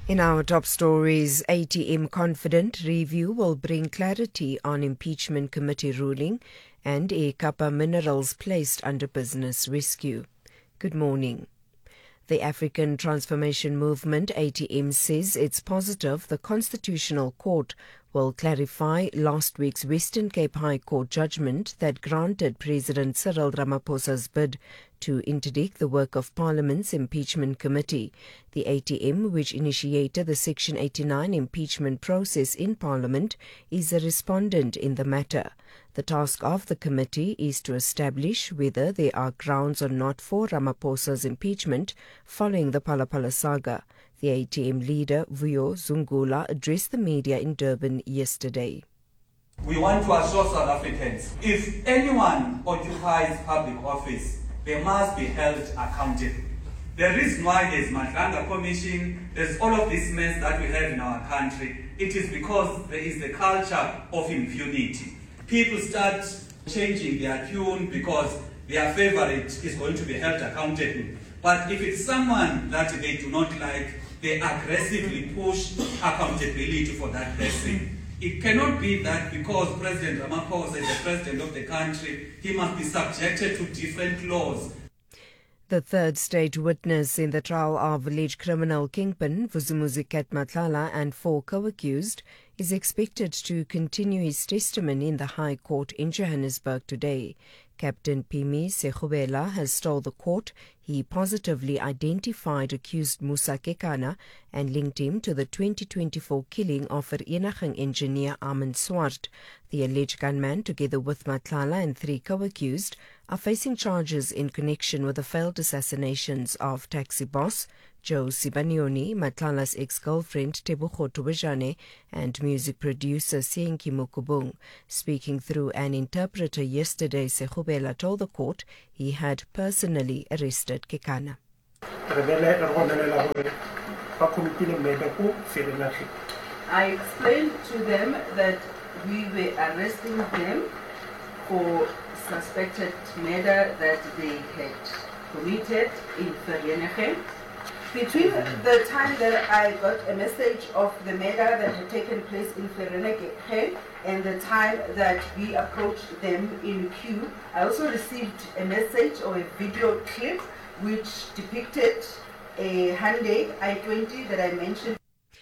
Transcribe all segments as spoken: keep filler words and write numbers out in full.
In our top stories, A T M confident review will bring clarity on impeachment committee ruling, and Ekapa Minerals placed under business rescue. Good morning. The African Transformation Movement, A T M, says it's positive the Constitutional Court will clarify last week's Western Cape High Court judgment that granted President Cyril Ramaphosa's bid to interdict the work of Parliament's impeachment committee. The A T M, which initiated the Section eighty-nine impeachment process in Parliament, is a respondent in the matter. The task of the committee is to establish whether there are grounds or not for Ramaphosa's impeachment following the Phala-Phala saga. The A T M leader, Vuyo Zungula, addressed the media in Durban yesterday. We want to assure South Africans, if anyone occupies public office, they must be held accountable. The reason why there's Madlanga Commission, there's all of this mess that we have in our country, it is because there is the culture of impunity. People start changing their tune because their favorite is going to be held accountable. But if it's someone that they do not like, they aggressively push accountability for that person. It cannot be that because President Ramaphosa is the president of the country, he must be subjected to different laws. The third state witness in the trial of alleged criminal kingpin Vusumuzi Cat Matlala and four co-accused is expected to continue his testimony in the High Court in Johannesburg today. Captain Pimi Sekhuwela has told the court he positively identified accused Musa Kekana and linked him to the twenty twenty-four killing of Vereeniging engineer Armin Swart. The alleged gunman, together with Matlala and three co-accused, are facing charges in connection with the failed assassinations of taxi boss Joe Sibanioni, Matlala's ex-girlfriend Tebogo Tobejane, and music producer Sienki Mukubung. Speaking through an interpreter yesterday, Sekhuwela told the court he had personally arrested Kekana. I explained to them that we were arresting them for suspected murder that they had committed in Vereeniging. Between the time that I got a message of the murder that had taken place in Vereeniging and the time that we approached them in queue, I also received a message or a video clip which depicted a Hyundai i twenty that I mentioned.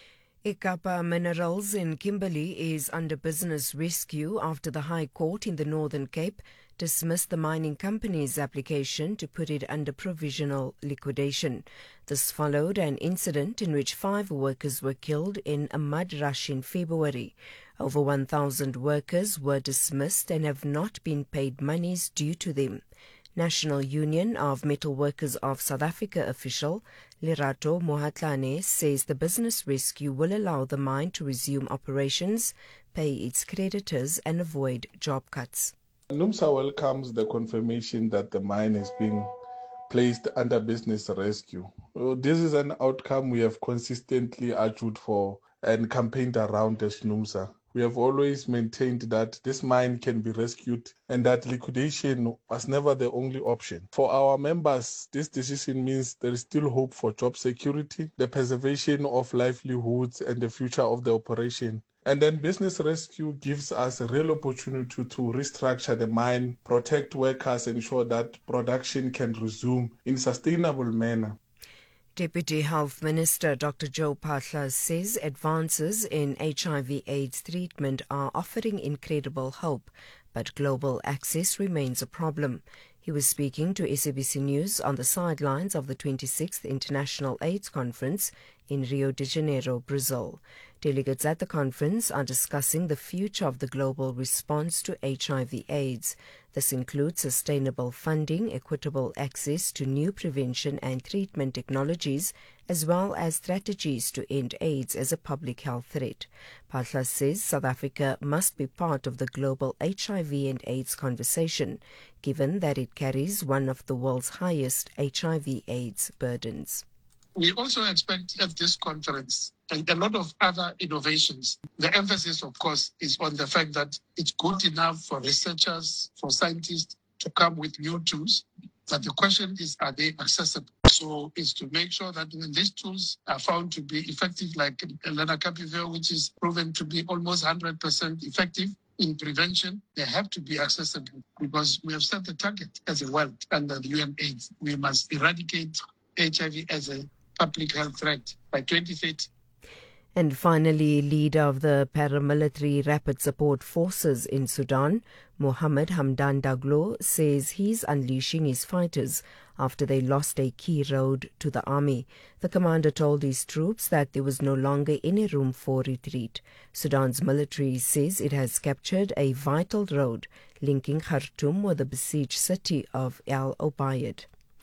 Ekapa Minerals in Kimberley is under business rescue after the High Court in the Northern Cape dismissed the mining company's application to put it under provisional liquidation. This followed an incident in which five workers were killed in a mud rush in February. Over one thousand workers were dismissed and have not been paid monies due to them. National Union of Metal Workers of South Africa official Lerato Mohatlane says the business rescue will allow the mine to resume operations, pay its creditors and avoid job cuts. NUMSA welcomes the confirmation that the mine has been placed under business rescue. This is an outcome we have consistently argued for and campaigned around as NUMSA. We have always maintained that this mine can be rescued and that liquidation was never the only option. For our members, this decision means there is still hope for job security, the preservation of livelihoods and the future of the operation. And then business rescue gives us a real opportunity to restructure the mine, protect workers, ensure that production can resume in a sustainable manner. Deputy Health Minister Doctor Joe Phaahla says advances in H I V AIDS treatment are offering incredible hope, but global access remains a problem. He was speaking to S A B C News on the sidelines of the twenty-sixth International AIDS Conference in Rio de Janeiro, Brazil. Delegates at the conference are discussing the future of the global response to H I V AIDS. This includes sustainable funding, equitable access to new prevention and treatment technologies, as well as strategies to end AIDS as a public health threat. Phaahla says South Africa must be part of the global H I V and AIDS conversation, given that it carries one of the world's highest H I V AIDS burdens. We also expect at this conference and a lot of other innovations. The emphasis, of course, is on the fact that it's good enough for researchers, for scientists to come with new tools, but the question is, are they accessible? So it's to make sure that when these tools are found to be effective, like lenacapavir, which is proven to be almost one hundred percent effective in prevention, they have to be accessible, because we have set the target as a world under the U N AIDS. We must eradicate H I V as a public health threat by twenty thirty. And finally, leader of the paramilitary Rapid Support Forces in Sudan, Mohammed Hamdan Daglo, says he's unleashing his fighters after they lost a key road to the army. The commander told his troops that there was no longer any room for retreat. Sudan's military says it has captured a vital road linking Khartoum with the besieged city of El Obeid.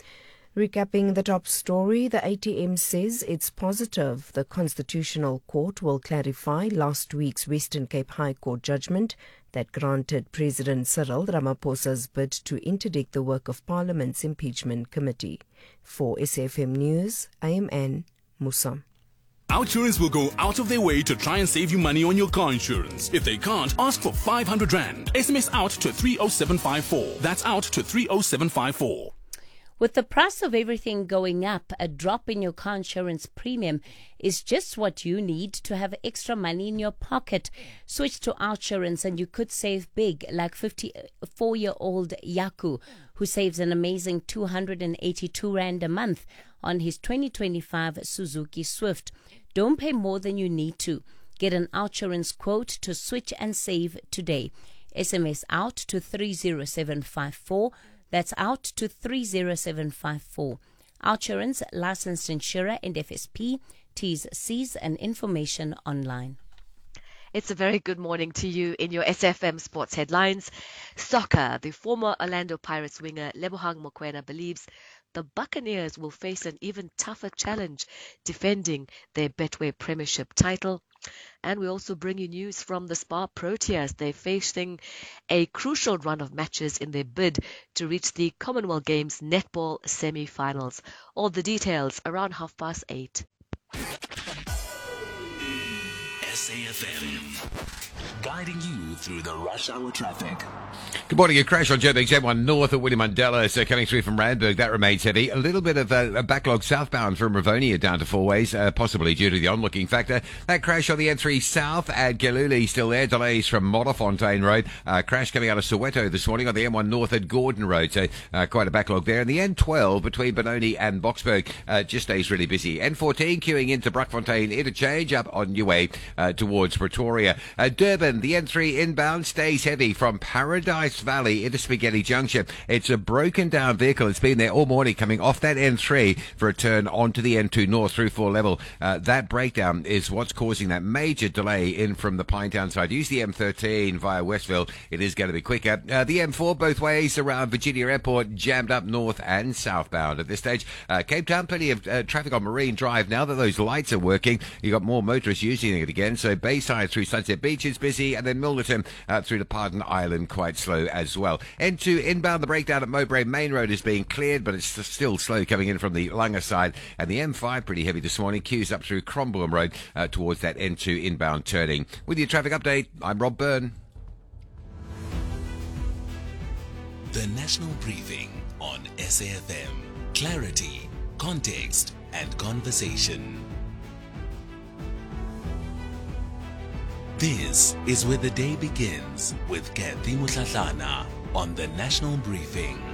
Recapping the top story, the A T M says it's positive the Constitutional Court will clarify last week's Western Cape High Court judgment that granted President Cyril Ramaphosa's bid to interdict the work of Parliament's impeachment committee. For S A F M News, I am Anne Musa. Outsurance will go out of their way to try and save you money on your car insurance. If they can't, ask for five hundred rand. S M S out to three oh seven five four. That's out to three oh seven five four. With the price of everything going up, a drop in your car insurance premium is just what you need to have extra money in your pocket. Switch to Outsurance and you could save big, like fifty-four-year-old Yaku, who saves an amazing two hundred eighty-two rand a month on his twenty twenty-five Suzuki Swift. Don't pay more than you need to. Get an Outsurance quote to switch and save today. S M S out to three oh seven five four. That's out to three oh seven five four. Outsurance, licensed insurer and F S P. T's, C's and information online. It's a very good morning to you in your S F M Sports headlines. Soccer. The former Orlando Pirates winger Lebohang Mokoena believes the Buccaneers will face an even tougher challenge defending their Betway Premiership title. And we also bring you news from the Spar Proteas. They're facing a crucial run of matches in their bid to reach the Commonwealth Games netball semi-finals. All the details around half past eight. S A F M, guiding you through the rush hour traffic. Good morning. A crash on Joburg Z one north of William Mandela, so coming through from Randburg. That remains heavy. A little bit of a, a backlog southbound from Rivonia down to Four Ways, uh, possibly due to the onlooking factor. That crash on the N three south at Galuli still there. Delays from Modderfontein Road. Uh, crash coming out of Soweto this morning on the M one north at Gordon Road, so uh, quite a backlog there. And the N twelve between Benoni and Boksburg uh, just stays really busy. N fourteen queuing into Brakfontein interchange up on your way uh, towards Pretoria. Uh, Durban, the N three inbound stays heavy from Paradise Valley into Spaghetti Junction. It's a broken down vehicle. It's been there all morning coming off that N three for a turn onto the N two north through four level. Uh, that breakdown is what's causing that major delay in from the Pinetown side. Use the M thirteen via Westville. It is going to be quicker. Uh, the M four both ways around Virginia Airport jammed up north and southbound at this stage. Uh, Cape Town, plenty of uh, traffic on Marine Drive. Now that those lights are working, you've got more motorists using it again. So Bayside through Sunset Beach is busy, and then Milnerton uh, through to Pardon Island quite slow as well. N two inbound, the breakdown at Mowbray Main Road is being cleared, but it's still slow coming in from the Langa side. And the M five pretty heavy this morning, queues up through Crombourne Road uh, towards that N two inbound turning. With your traffic update, I'm Rob Byrne. The National Briefing on S A F M. Clarity, context and conversation. This is where the day begins with Kathy Mutlatlana on the National Briefing.